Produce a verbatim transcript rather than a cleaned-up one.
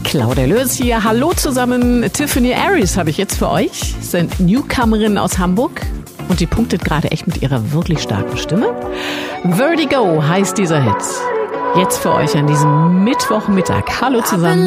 Claudia Lös hier. Hallo zusammen. Tiffany Aries habe ich jetzt für euch. Sind Newcomerin aus Hamburg und die punktet gerade echt mit ihrer wirklich starken Stimme. Vertigo heißt dieser Hit. Jetzt für euch an diesem Mittwochmittag. Hallo zusammen.